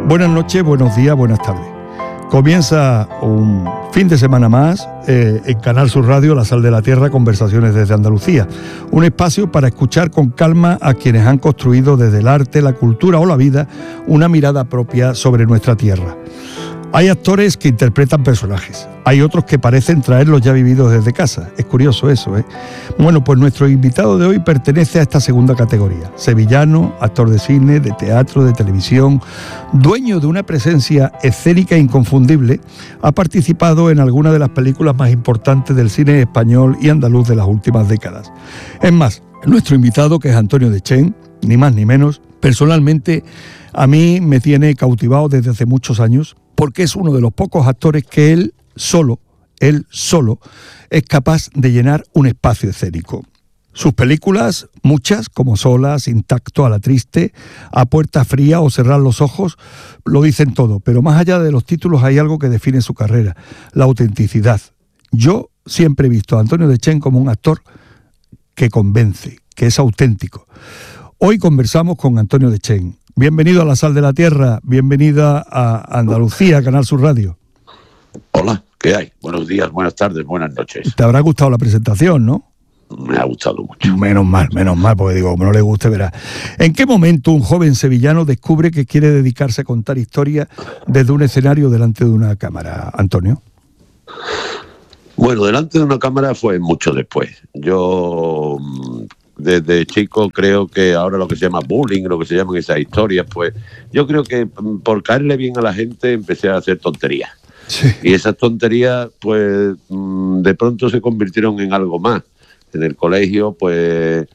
Buenas noches, buenos días, buenas tardes. Comienza un fin de semana más en Canal Sur Radio, La Sal de la Tierra, Conversaciones desde Andalucía. Un espacio para escuchar con calma a quienes han construido desde el arte, la cultura o la vida una mirada propia sobre nuestra tierra. Hay actores que interpretan personajes, hay otros que parecen traerlos ya vividos desde casa. Es curioso eso, ¿eh? Bueno, pues nuestro invitado de hoy pertenece a esta segunda categoría. Sevillano, actor de cine, de teatro, de televisión, dueño de una presencia escénica inconfundible, ha participado en algunas de las películas más importantes del cine español y andaluz de las últimas décadas. Es más, nuestro invitado, que es Antonio Dechén, ni más ni menos, personalmente a mí me tiene cautivado desde hace muchos años, porque es uno de los pocos actores que él solo es capaz de llenar un espacio escénico. Sus películas, muchas, como Solas, Intacto, A la Triste, A Puerta Fría o Cerrar los Ojos, lo dicen todo, pero más allá de los títulos hay algo que define su carrera, la autenticidad. Yo siempre he visto a Antonio Dechén como un actor que convence, que es auténtico. Hoy conversamos con Antonio Dechén. Bienvenido a La Sal de la Tierra, bienvenida a Andalucía, Canal Sur Radio. Hola, ¿qué hay? Buenos días, buenas tardes, buenas noches. Te habrá gustado la presentación, ¿no? Me ha gustado mucho. Menos mal, porque digo, como no le guste, verá. ¿En qué momento un joven sevillano descubre que quiere dedicarse a contar historias desde un escenario delante de una cámara, Antonio? Bueno, delante de una cámara fue mucho después. Yo desde chico creo que ahora lo que se llama bullying, lo que se llaman esas historias, pues yo creo que por caerle bien a la gente empecé a hacer tonterías. Sí. Y esas tonterías pues de pronto se convirtieron en algo más. En el colegio pues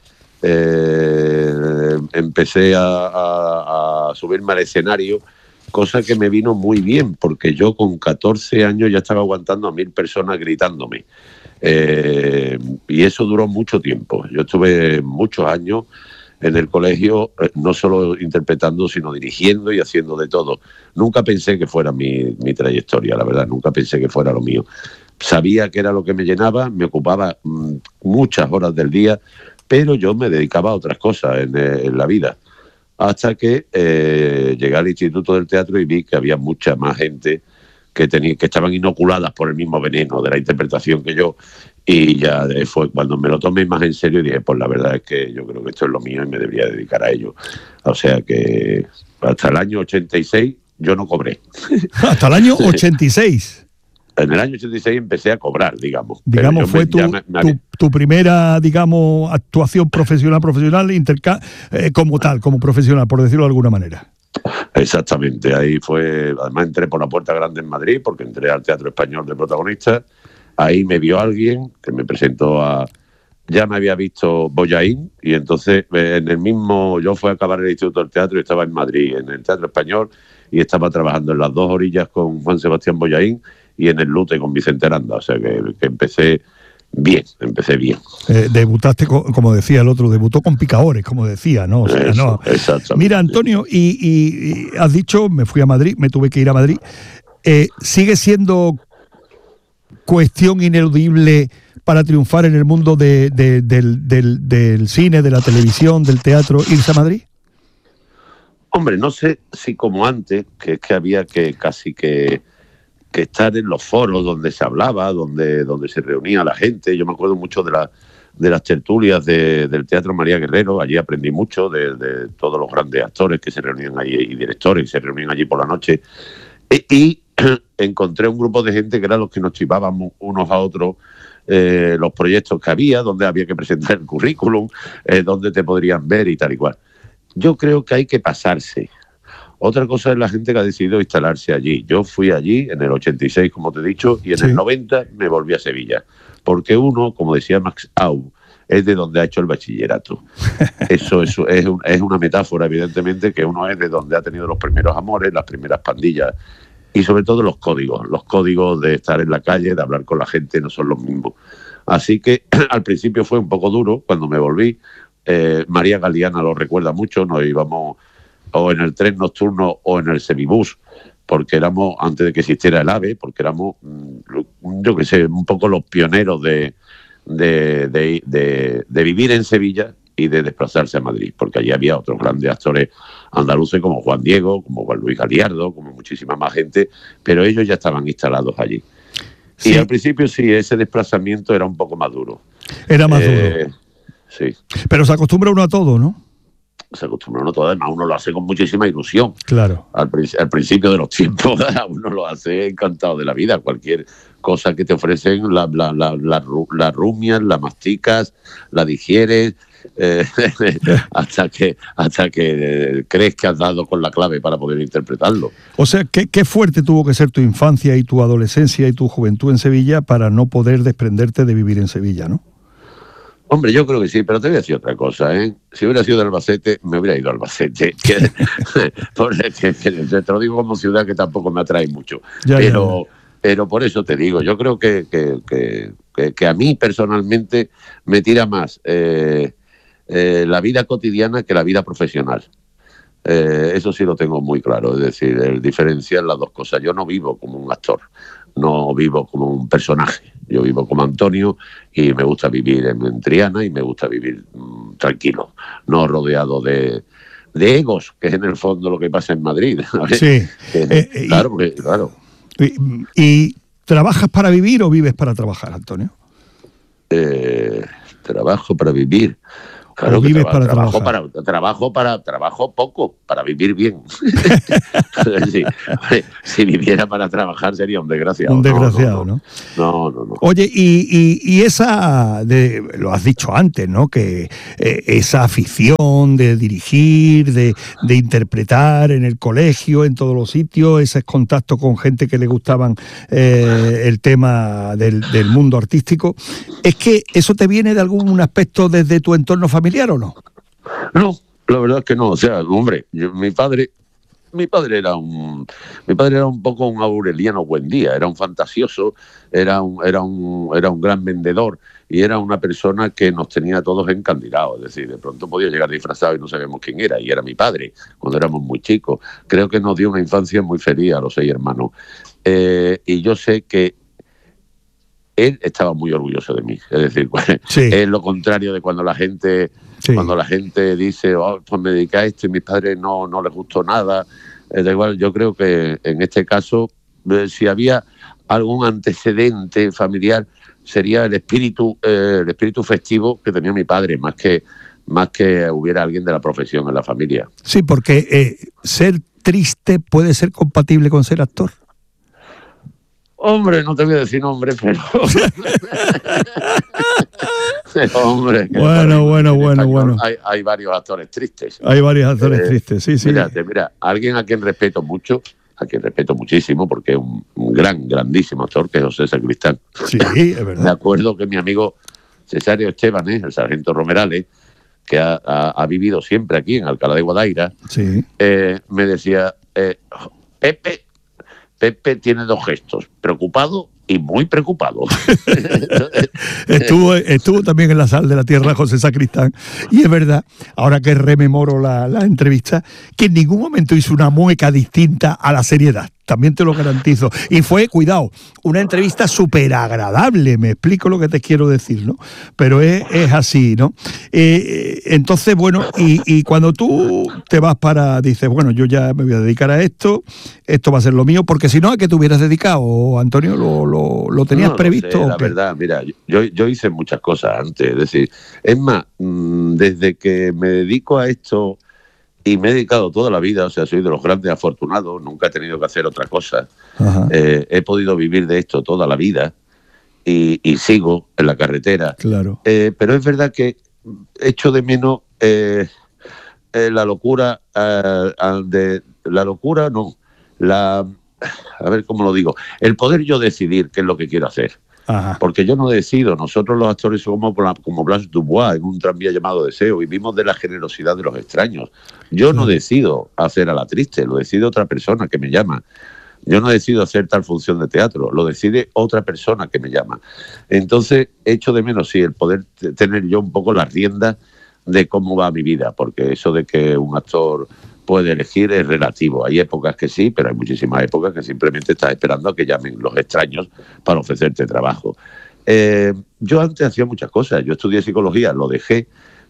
empecé a subirme al escenario, cosa que me vino muy bien, porque yo con 14 años ya estaba aguantando a 1000 personas gritándome. Y eso duró mucho tiempo. Yo estuve muchos años en el colegio, no solo interpretando, sino dirigiendo y haciendo de todo. Nunca pensé que fuera mi trayectoria, la verdad, nunca pensé que fuera lo mío. Sabía que era lo que me llenaba, me ocupaba muchas horas del día, pero yo me dedicaba a otras cosas en la vida. Hasta que llegué al Instituto del Teatro y vi que había mucha más gente que estaban inoculadas por el mismo veneno de la interpretación que yo, y ya fue cuando me lo tomé más en serio y dije, pues la verdad es que yo creo que esto es lo mío y me debería dedicar a ello. O sea que hasta el año 86 yo no cobré. ¿Hasta el año 86? En el año 86 empecé a cobrar, digamos. Digamos, fue tu primera, digamos, actuación profesional, como profesional, por decirlo de alguna manera. Exactamente, ahí fue. Además entré por la Puerta Grande en Madrid, porque entré al Teatro Español de protagonista. Ahí me vio alguien que me presentó ya me había visto Bollaín, y entonces yo fui a acabar el Instituto del Teatro y estaba en Madrid, en el Teatro Español, y estaba trabajando en Las Dos Orillas con Juan Sebastián Bollaín y en el Lute con Vicente Aranda. O sea que empecé bien. Debutaste, como decía el otro, debutó con picadores, como decía, ¿no? O sea, eso, no. Exactamente. Mira, Antonio, y has dicho, me tuve que ir a Madrid. ¿Sigue siendo cuestión ineludible para triunfar en el mundo del cine, de la televisión, del teatro, irse a Madrid? Hombre, no sé si como antes, que es que había que casi que estar en los foros donde se hablaba, donde se reunía la gente. Yo me acuerdo mucho de las tertulias del Teatro María Guerrero. Allí aprendí mucho de todos los grandes actores que se reunían allí y directores que se reunían allí por la noche. Y encontré un grupo de gente que eran los que nos chivábamos unos a otros los proyectos que había, donde había que presentar el currículum, donde te podrían ver y tal y cual. Yo creo que hay que pasarse. Otra cosa es la gente que ha decidido instalarse allí. Yo fui allí en el 86, como te he dicho, y en el 90 me volví a Sevilla. Porque uno, como decía Max Au, es de donde ha hecho el bachillerato. Eso es una metáfora, evidentemente, que uno es de donde ha tenido los primeros amores, las primeras pandillas, y sobre todo los códigos. Los códigos de estar en la calle, de hablar con la gente, no son los mismos. Así que al principio fue un poco duro cuando me volví. María Galeana lo recuerda mucho, nos íbamos o en el tren nocturno o en el semibús, porque éramos, antes de que existiera el AVE, porque éramos, yo qué sé, un poco los pioneros de vivir en Sevilla y de desplazarse a Madrid, porque allí había otros grandes actores andaluces como Juan Diego, como Juan Luis Galiardo, como muchísima más gente, pero ellos ya estaban instalados allí. Sí. Y al principio sí, ese desplazamiento era un poco más duro. Era más duro. Sí. Pero se acostumbra uno a todo, ¿no? Se acostumbra uno a todo, además uno lo hace con muchísima ilusión. Claro. Al principio de los tiempos uno lo hace encantado de la vida. Cualquier cosa que te ofrecen, la rumias, la masticas, la digieres, hasta que crees que has dado con la clave para poder interpretarlo. O sea, qué fuerte tuvo que ser tu infancia y tu adolescencia y tu juventud en Sevilla para no poder desprenderte de vivir en Sevilla, ¿no? Hombre, yo creo que sí, pero te voy a decir otra cosa, ¿eh? Si hubiera sido de Albacete, me hubiera ido a Albacete. Te lo digo como ciudad que tampoco me atrae mucho. Pero por eso te digo, yo creo que a mí personalmente me tira más la vida cotidiana que la vida profesional. Eso sí lo tengo muy claro, es decir, el diferenciar las dos cosas. Yo no vivo como un actor, no vivo como un personaje, yo vivo como Antonio y me gusta vivir en Triana y me gusta vivir tranquilo, no rodeado de egos, que es en el fondo lo que pasa en Madrid. Sí. Claro. ¿Y trabajas para vivir o vives para trabajar, Antonio? Trabajo para vivir. Claro, vives para trabajar. Trabajo poco, para vivir bien. Sí. Si viviera para trabajar sería un desgraciado. Un desgraciado, ¿no? No. Oye, y esa, lo has dicho antes, ¿no? Que esa afición de dirigir, de interpretar en el colegio, en todos los sitios, ese contacto con gente que le gustaban el tema del mundo artístico, ¿es que eso te viene de algún aspecto desde tu entorno familiar o no? No, la verdad es que no. O sea, hombre, mi padre era un poco un aureliano Buendía, era un fantasioso, era un gran vendedor y era una persona que nos tenía a todos encandilados. Es decir, de pronto podía llegar disfrazado y no sabíamos quién era, y era mi padre cuando éramos muy chicos. Creo que nos dio una infancia muy feliz a los 6 hermanos. Y yo sé que él estaba muy orgulloso de mí. Es decir, sí. Es lo contrario de cuando la gente, sí, dice, pues me dediqué a esto y a mis padres no les gustó nada. Da igual, yo creo que en este caso, si había algún antecedente familiar, sería el espíritu festivo que tenía mi padre, más que hubiera alguien de la profesión en la familia. Sí, porque ser triste puede ser compatible con ser actor. Hombre, no te voy a decir nombre, pero... Hombre, bueno. Hay varios actores tristes. Hay varios actores tristes, sí. Mira, alguien a quien respeto mucho, muchísimo, porque es un grandísimo actor, que es José Sacristán. Sí, es verdad. Me acuerdo que mi amigo Cesario Estebanes, el sargento Romerales, que ha vivido siempre aquí en Alcalá de Guadaira, sí, me decía, Pepe tiene 2 gestos, preocupado y muy preocupado. estuvo también en la Sal de la Tierra José Sacristán, y es verdad, ahora que rememoro la entrevista, que en ningún momento hizo una mueca distinta a la seriedad. También te lo garantizo. Y fue, cuidado, una entrevista súper agradable, me explico lo que te quiero decir, ¿no? Pero es así, ¿no? Entonces, bueno, y cuando tú te vas dices, bueno, yo ya me voy a dedicar a esto va a ser lo mío, porque si no, ¿a qué te hubieras dedicado, Antonio? ¿Lo tenías previsto? No sé, la verdad, mira, yo hice muchas cosas antes, es decir, es más, desde que me dedico a esto... Y me he dedicado toda la vida, o sea, soy de los grandes afortunados, nunca he tenido que hacer otra cosa. He podido vivir de esto toda la vida y sigo en la carretera. Claro. Pero es verdad que echo de menos la locura, a ver cómo lo digo, el poder yo decidir qué es lo que quiero hacer. Ajá. Porque yo no decido, nosotros los actores somos como Blas Dubois en un tranvía llamado Deseo, vivimos de la generosidad de los extraños. Yo no decido hacer a la triste, lo decide otra persona que me llama. Yo no decido hacer tal función de teatro, lo decide otra persona que me llama. Entonces echo de menos, sí, el poder tener yo un poco las riendas de cómo va mi vida, porque eso de que un actor puede elegir es relativo. Hay épocas que sí, pero hay muchísimas épocas que simplemente estás esperando a que llamen los extraños para ofrecerte trabajo. Yo antes hacía muchas cosas. Yo estudié psicología, lo dejé,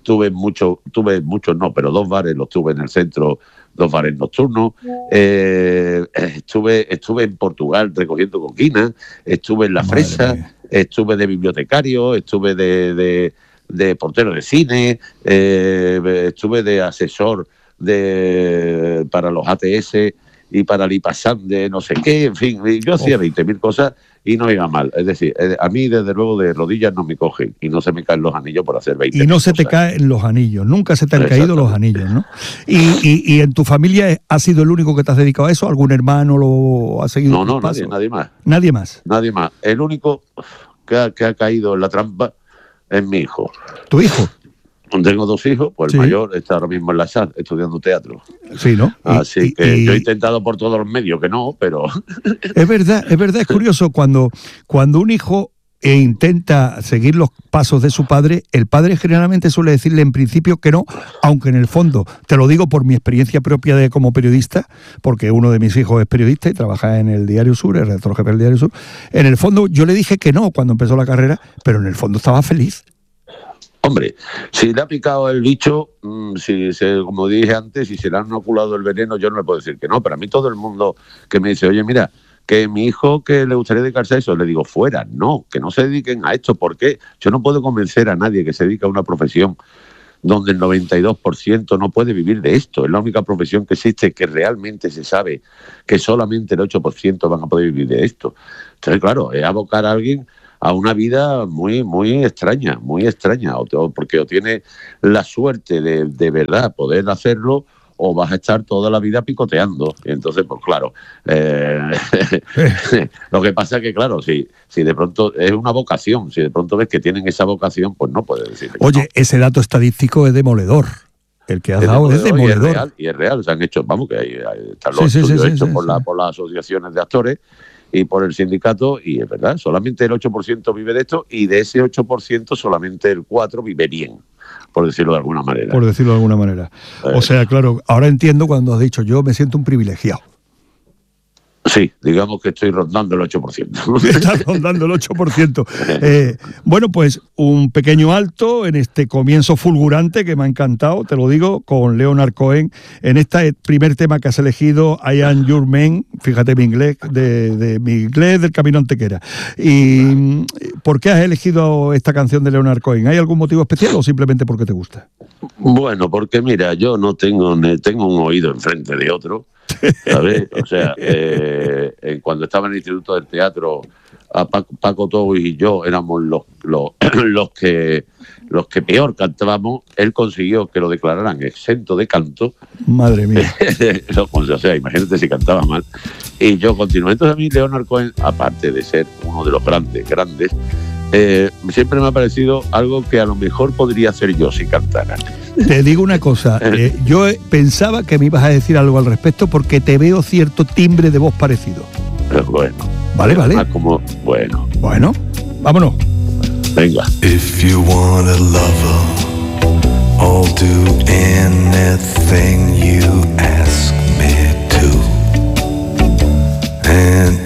tuve muchos no, pero 2 bares los tuve en el centro, 2 bares nocturnos, estuve en Portugal recogiendo coquinas, estuve en La Fresa, estuve de bibliotecario, estuve de portero de cine, estuve de asesor para los ATS y para el IPASAN de no sé qué, en fin, yo hacía 20.000 cosas y no iba mal. Es decir, a mí desde luego de rodillas no me cogen y no se me caen los anillos por hacer 20.000 Y no se cosas. te caen los anillos, nunca se te han caído los anillos, ¿no? Y en tu familia has sido el único que te has dedicado a eso, ¿algún hermano lo ha seguido? No, nadie más. Nadie más. Nadie más. El único que ha caído en la trampa es mi hijo. ¿Tu hijo? Tengo 2 hijos, pues el mayor está ahora mismo en la SAD estudiando teatro. Sí, ¿no? Así que yo he intentado por todos los medios que no, pero... Es verdad, es curioso cuando un hijo intenta seguir los pasos de su padre, el padre generalmente suele decirle en principio que no, aunque en el fondo, te lo digo por mi experiencia propia como periodista, porque uno de mis hijos es periodista y trabaja en el Diario Sur, el redactor jefe del Diario Sur, en el fondo yo le dije que no cuando empezó la carrera, pero en el fondo estaba feliz. Hombre, si le ha picado el bicho, como dije antes, si se le han inoculado el veneno, yo no le puedo decir que no, pero a mí todo el mundo que me dice, oye, mira, que mi hijo que le gustaría dedicarse a eso, le digo, fuera, no, que no se dediquen a esto, ¿por qué? Yo no puedo convencer a nadie que se dedique a una profesión donde el 92% no puede vivir de esto. Es la única profesión que existe que realmente se sabe que solamente el 8% van a poder vivir de esto. Entonces, claro, es abocar a alguien a una vida muy extraña, porque o tiene la suerte de verdad poder hacerlo, o vas a estar toda la vida picoteando. Y entonces, pues claro, lo que pasa es que, claro, si de pronto es una vocación, si de pronto ves que tienen esa vocación, pues no puedes decirle. Oye, no. Ese dato estadístico es demoledor. El que has dado es demoledor. Y es real, se han hecho, vamos, que están los estudios hechos por las asociaciones de actores y por el sindicato, y es verdad, solamente el 8% vive de esto, y de ese 8% solamente el 4% vive bien, por decirlo de alguna manera. O sea, claro, ahora entiendo cuando has dicho, yo me siento un privilegiado. Sí, digamos que estoy rondando el 8%. Estás rondando el 8%. Bueno, pues un pequeño alto en este comienzo fulgurante que me ha encantado, te lo digo, con Leonard Cohen, en este primer tema que has elegido, I Am Your Man, fíjate mi inglés, de mi inglés del Camino Antequera. ¿Y por qué has elegido esta canción de Leonard Cohen? ¿Hay algún motivo especial o simplemente porque te gusta? Bueno, porque mira, yo no tengo un oído enfrente de otro, ¿sabes? O sea, cuando estaba en el Instituto del Teatro, a Paco Tobis y yo éramos los que peor cantábamos. Él consiguió que lo declararan exento de canto. Madre mía. O sea, imagínate si cantaba mal. Y yo continué. Entonces a mí Leonard Cohen, aparte de ser uno de los grandes, siempre me ha parecido algo que a lo mejor podría hacer yo si cantara. Te digo una cosa, yo pensaba que me ibas a decir algo al respecto porque te veo cierto timbre de voz parecido. Bueno. Vale. Bueno, vámonos. Venga. If you want a lover